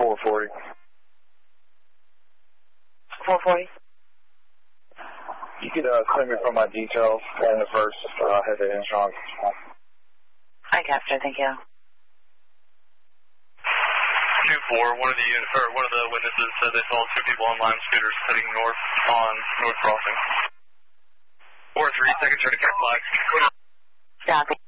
440. 440. You could send me from my details and the first head of insurance. I captured, thank you. 2-4, one of the witnesses said they saw two people on Lime scooters heading north on North Crossing. 4-3, second turn to catch flag. Copy.